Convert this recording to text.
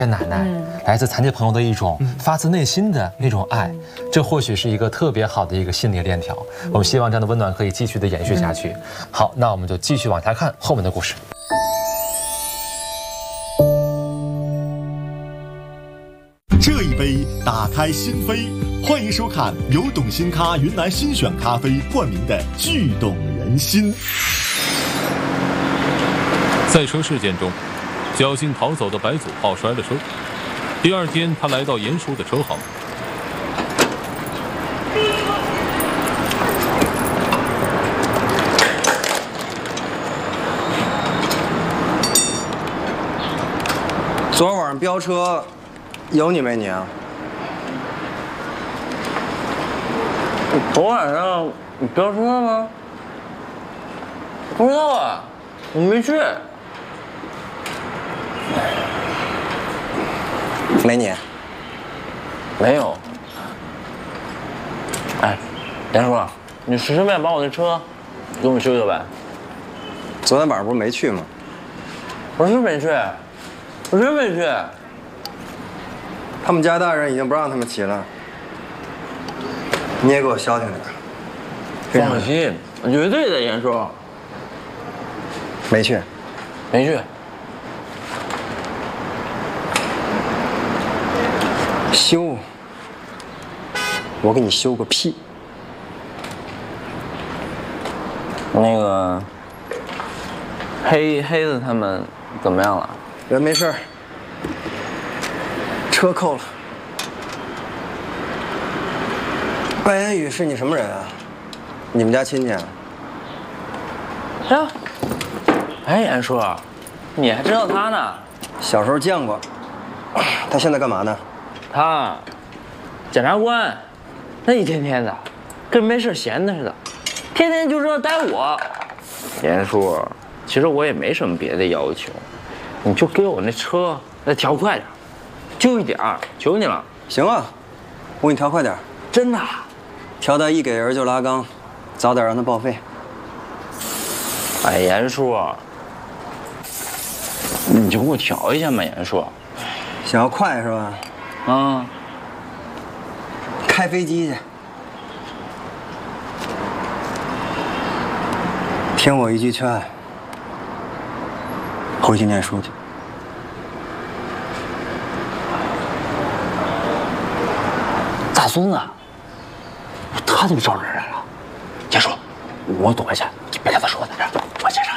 奶奶，来自残疾朋友的一种发自内心的那种爱，这或许是一个特别好的一个心理链条。我们希望这样的温暖可以继续的延续下去。好，那我们就继续往下看后面的故事。 这一杯打开心扉，欢迎收看由董新咖云南新选咖啡冠名的《剧动人心》。 赛车事件中，侥幸逃走的白祖浩摔了车。第二天，他来到严叔的车行。 昨晚上飙车，有你没你啊？ 昨晚上你飙车了吗？不知道啊，我没去。 没你？ 没有。哎，严叔，你顺便把我那车给我们修修呗。 昨天晚上不是没去吗？ 我是没去，我真没去。 他们家大人已经不让他们骑了，你也给我消停点。 放心，绝对的，严叔。 没去， 没去。 修？我给你修个屁！ 那个黑子他们怎么样了？ 人没事，车扣了。白言宇是你什么人啊？你们家亲戚啊？ 呀，哎，严叔，你还知道他呢？ 小时候见过。他现在干嘛呢？ 他，检察官，那一天天的，跟没事闲的似的，天天就知道逮我。严叔，其实我也没什么别的要求，你就给我那车再调快点，就一点儿，求你了。 行啊，我给你调快点。 真的？ 调到一给人就拉缸，早点让他报废。 哎，严叔，你就给我调一下嘛，严叔。 想要快是吧？ 啊， 开飞机去。听我一句劝，回去念书去。 大孙子，他怎么找人来了？严叔，我躲一下，你别跟他说在这儿，我先上。